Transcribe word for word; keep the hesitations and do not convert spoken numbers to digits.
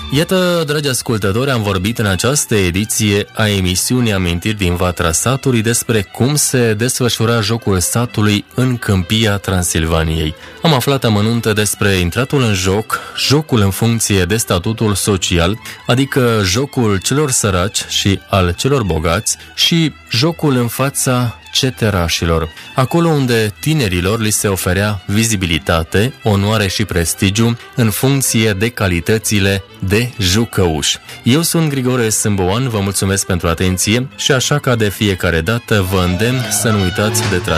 Iată, dragi ascultători, am vorbit în această ediție a emisiunii Amintiri din Vatra Satului despre cum se desfășura jocul satului în Câmpia Transilvaniei. Am aflat amănunte despre intratul în joc, jocul în funcție de statutul social, adică jocul celor săraci și al celor bogați, și jocul în fața ceterașilor, acolo unde tinerilor li se oferea vizibilitate, onoare și prestigiu în funcție de calitățile de jucăuș. Eu sunt Grigore Sâmboan, vă mulțumesc pentru atenție și așa ca de fiecare dată vă îndemn să nu uitați de tradiție.